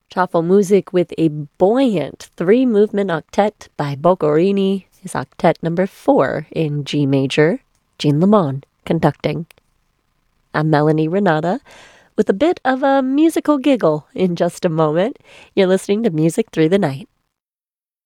Chaffel Music with a buoyant three-movement octet by Boccherini, his octet number 4 in G major, Jean Lemon conducting. I'm Melanie Renata with a bit of a musical giggle in just a moment. You're listening to Music Through the Night.